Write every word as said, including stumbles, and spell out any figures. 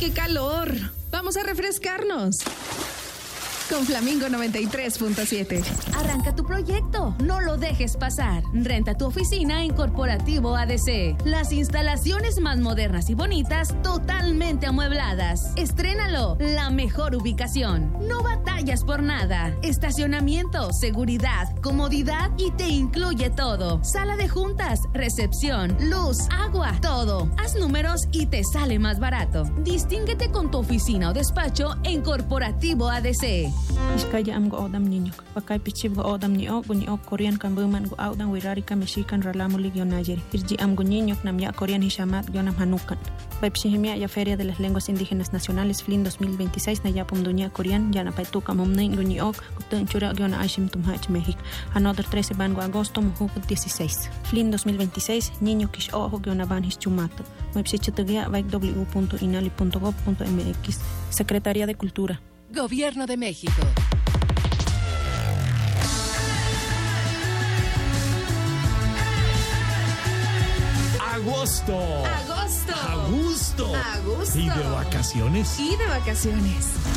qué calor! Vamos a refrescarnos. Con Flamingo noventa y tres punto siete. Arranca tu proyecto, no lo dejes pasar. Renta tu oficina en Corporativo A D C. Las instalaciones más modernas y bonitas, totalmente amuebladas. Estrénalo, la mejor ubicación. No batallas por nada. Estacionamiento, seguridad, comodidad y te incluye todo. Sala de juntas, recepción, luz, agua, todo. Haz números y te sale más barato. Distínguete con tu oficina o despacho en Corporativo A D C. Iskaya am go odam niño. Pakai pichib go odam ni o go ni o Korean kan buman go audan wirari ka mexican ralamu ligyo Niger. Irji am go niño nam ya Korean hishamat yo nam hanukan. Paipsihimia ya Feria de las Lenguas Indígenas Nacionales F L I N dos mil veintiséis na ya pomduña Korean ya na paituka momnen go ni o kutun chura yo na Ashim tumhach México. Another trece ban go agosto muhu dieciséis. F L I N dos mil veintiséis niño kish ojo yo na ban his chumato. Website w punto inali punto gov punto m x. Secretaría de Cultura. Gobierno de México. Agosto. Agosto. A gusto. A gusto. ¿Y de vacaciones? Y de vacaciones.